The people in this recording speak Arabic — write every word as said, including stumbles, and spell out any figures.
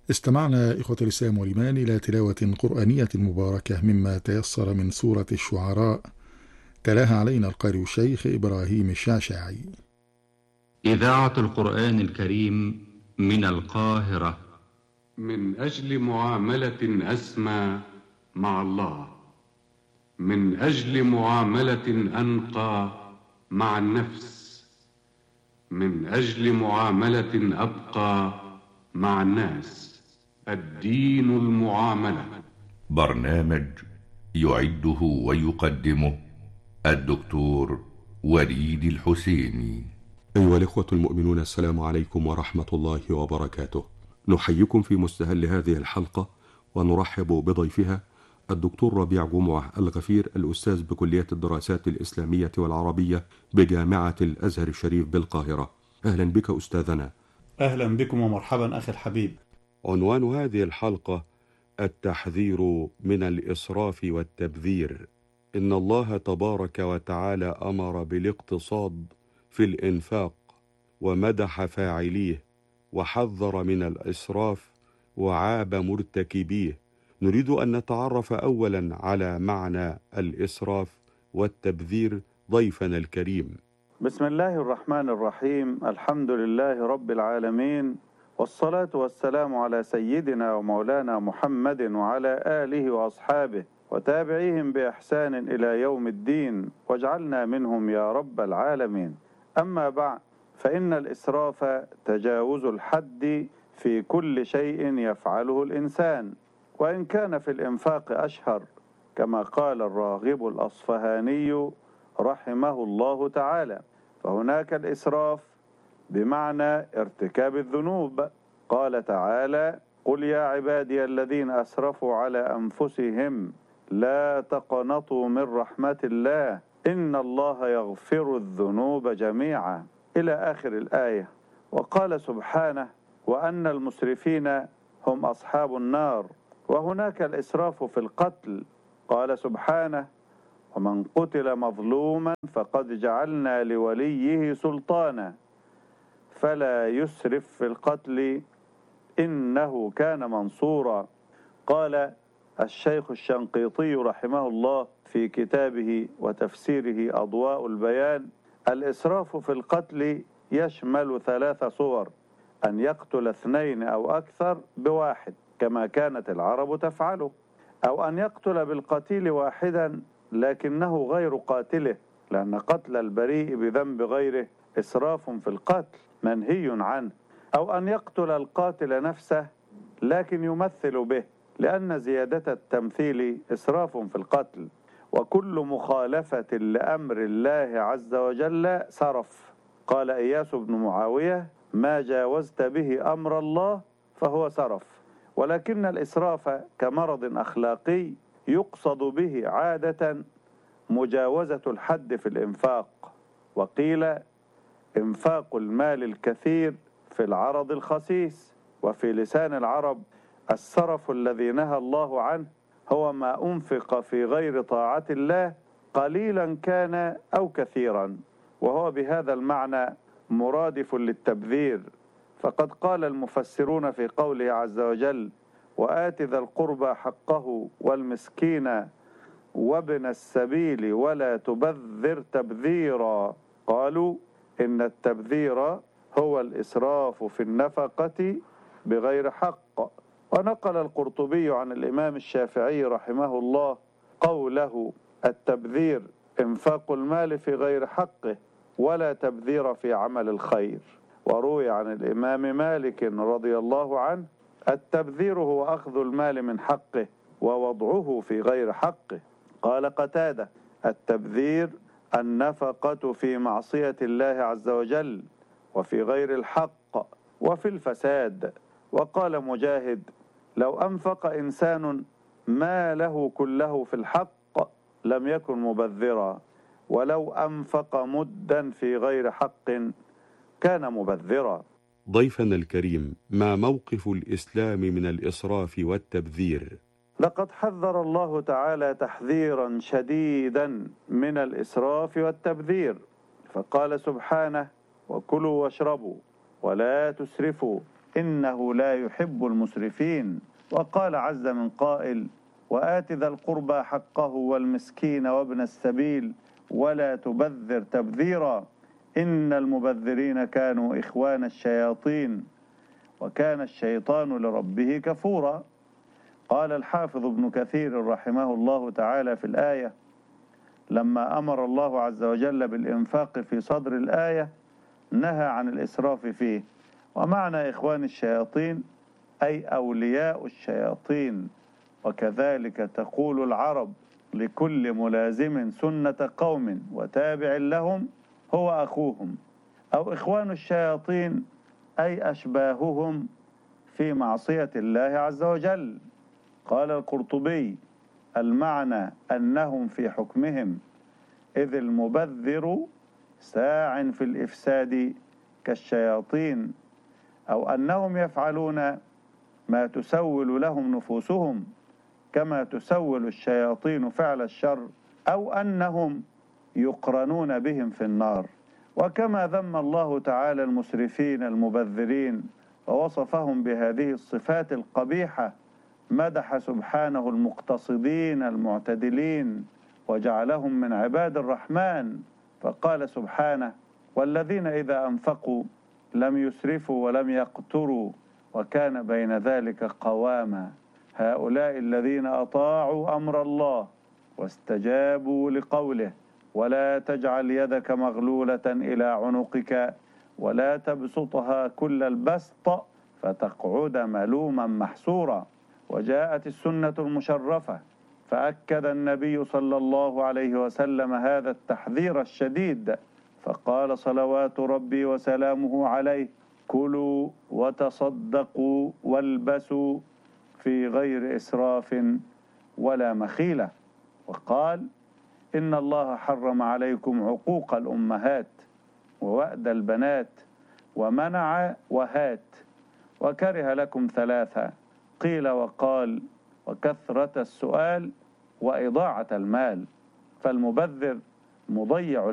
استمعنا إخوة الإسلام والإيمان إلى تلاوة قرآنية مباركة مما تيسر من سورة الشعراء، تلاها علينا القارئ الشيخ إبراهيم الشعشاعي. إذاعة القرآن الكريم من القاهرة. من أجل معاملة أسمى مع الله، من أجل معاملة أنقى مع النفس، من أجل معاملة أبقى مع الناس، الدين المعاملة. برنامج يعده ويقدمه الدكتور وليد الحسيني. أيها الإخوة المؤمنون، السلام عليكم ورحمة الله وبركاته. نحييكم في مستهل هذه الحلقة ونرحب بضيفها الدكتور ربيع جمعة الغفير، الأستاذ بكلية الدراسات الإسلامية والعربية بجامعة الأزهر الشريف بالقاهرة. أهلا بك أستاذنا. أهلا بكم ومرحبا أخي الحبيب. عنوان هذه الحلقة: التحذير من الإسراف والتبذير. إن الله تبارك وتعالى أمر بالاقتصاد في الإنفاق ومدح فاعليه وحذر من الإسراف وعاب مرتكبيه. نريد أن نتعرف أولا على معنى الإسراف والتبذير ضيفنا الكريم. بسم الله الرحمن الرحيم. الحمد لله رب العالمين، والصلاة والسلام على سيدنا ومولانا محمد وعلى آله وأصحابه وتابعيهم بإحسان إلى يوم الدين، واجعلنا منهم يا رب العالمين. أما بعد، فإن الإسراف تجاوز الحد في كل شيء يفعله الإنسان، وإن كان في الإنفاق أشهر، كما قال الراغب الأصفهاني رحمه الله تعالى. فهناك الإسراف بمعنى ارتكاب الذنوب. قال تعالى: قل يا عبادي الذين أسرفوا على أنفسهم لا تقنطوا من رحمة الله إن الله يغفر الذنوب جميعا، إلى آخر الآية. وقال سبحانه: وأن المسرفين هم أصحاب النار. وهناك الإسراف في القتل. قال سبحانه: ومن قتل مظلوما فقد جعلنا لوليه سلطانا فلا يسرف في القتل إنه كان منصورا. قال الشيخ الشنقيطي رحمه الله في كتابه وتفسيره أضواء البيان: الإسراف في القتل يشمل ثلاث صور: أن يقتل اثنين أو أكثر بواحد كما كانت العرب تفعله، أو أن يقتل بالقتيل واحدا لكنه غير قاتله، لأن قتل البريء بذنب غيره إسراف في القتل منهي عنه، أو أن يقتل القاتل نفسه لكن يمثل به، لأن زيادة التمثيل إسراف في القتل. وكل مخالفة لأمر الله عز وجل سرف. قال إياس بن معاوية: ما جاوزت به أمر الله فهو سرف. ولكن الإسراف كمرض أخلاقي يقصد به عادة مجاوزة الحد في الإنفاق. وقيل: إنفاق المال الكثير في العرض الخسيس. وفي لسان العرب: السرف الذي نهى الله عنه هو ما أنفق في غير طاعة الله قليلا كان أو كثيرا، وهو بهذا المعنى مرادف للتبذير. فقد قال المفسرون في قوله عز وجل: وآت ذا القربى حقه والمسكين وابن السبيل ولا تبذر تبذيرا، قالوا إن التبذير هو الإسراف في النفقة بغير حق. ونقل القرطبي عن الإمام الشافعي رحمه الله قوله: التبذير إنفاق المال في غير حقه ولا تبذير في عمل الخير. وروي عن الإمام مالك رضي الله عنه: التبذير هو أخذ المال من حقه ووضعه في غير حقه. قال قتادة: التبذير النفقة في معصية الله عز وجل وفي غير الحق وفي الفساد. وقال مجاهد: لو أنفق إنسان ماله كله في الحق لم يكن مبذرا، ولو أنفق مدا في غير حق كان مبذرا. ضيفنا الكريم، ما موقف الإسلام من الإسراف والتبذير؟ لقد حذر الله تعالى تحذيرا شديدا من الإسراف والتبذير، فقال سبحانه: وكلوا واشربوا ولا تسرفوا إنه لا يحب المسرفين. وقال عز من قائل: وآت ذا القربى حقه والمسكين وابن السبيل ولا تبذر تبذيرا إن المبذرين كانوا إخوان الشياطين وكان الشيطان لربه كفورا. قال الحافظ ابن كثير رحمه الله تعالى في الآية لما أمر الله عز وجل بالإنفاق في صدر الآية نهى عن الإسراف فيه. ومعنى إخوان الشياطين أي أولياء الشياطين، وكذلك تقول العرب لكل ملازم سنة قوم وتابع لهم هو أخوهم. أو إخوان الشياطين أي أشباههم في معصية الله عز وجل. قال القرطبي: المعنى أنهم في حكمهم، إذ المبذر ساع في الإفساد كالشياطين، أو أنهم يفعلون ما تسول لهم نفوسهم كما تسول الشياطين فعل الشر، أو أنهم يقرنون بهم في النار. وكما ذم الله تعالى المسرفين المبذرين ووصفهم بهذه الصفات القبيحة، مدح سبحانه المقتصدين المعتدلين وجعلهم من عباد الرحمن، فقال سبحانه: والذين إذا أنفقوا لم يسرفوا ولم يقتروا وكان بين ذلك قواما هؤلاء الذين أطاعوا أمر الله واستجابوا لقوله ولا تجعل يدك مغلولة إلى عنقك ولا تبسطها كل البسط فتقعد ملوما محسورا. وجاءت السنة المشرفة فأكد النبي صلى الله عليه وسلم هذا التحذير الشديد، فقال صلوات ربي وسلامه عليه: كلوا وتصدقوا والبسوا في غير إسراف ولا مخيلة. وقال: إن الله حرم عليكم عقوق الأمهات ووأد البنات ومنع وهات وكره لكم ثلاثة: قيل وقال وكثرة السؤال وإضاعة المال. فالمبذر مضيع